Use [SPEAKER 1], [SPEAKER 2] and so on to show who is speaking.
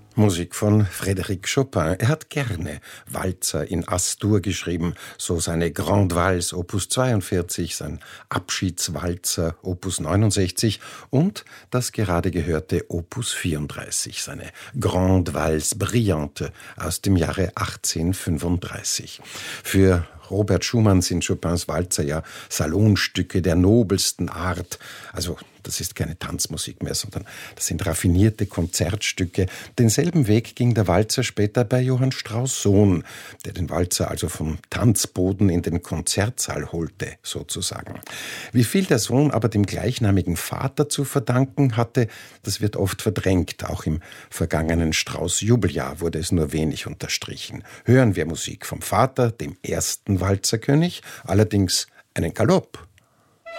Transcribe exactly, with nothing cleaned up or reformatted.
[SPEAKER 1] Musik von Frédéric Chopin. Er hat gerne Walzer in As-Dur geschrieben, so seine Grande Valse Opus zweiundvierzig, sein Abschiedswalzer Opus neunundsechzig und das gerade gehörte Opus vierunddreißig, seine Grande Valse Brillante aus dem Jahre achtzehnhundertfünfunddreißig. Für Robert Schumann sind Chopins Walzer ja Salonstücke der nobelsten Art. Also das ist keine Tanzmusik mehr, sondern das sind raffinierte Konzertstücke. Denselben Weg ging der Walzer später bei Johann Strauss Sohn, der den Walzer also vom Tanzboden in den Konzertsaal holte, sozusagen. Wie viel der Sohn aber dem gleichnamigen Vater zu verdanken hatte, das wird oft verdrängt. Auch im vergangenen Strauss-Jubeljahr wurde es nur wenig unterstrichen. Hören wir Musik vom Vater, dem ersten Walzerkönig, allerdings einen Galopp.